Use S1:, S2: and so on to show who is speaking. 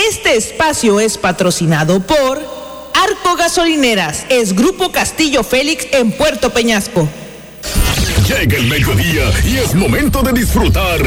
S1: Este espacio es patrocinado por Arco Gasolineras, es Grupo Castillo Félix en Puerto Peñasco.
S2: Llega el mediodía y es momento de disfrutar